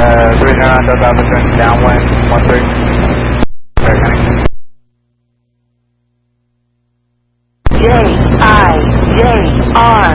39 Delta Alpha turning downwind, 13. Very nice. J-I-J-R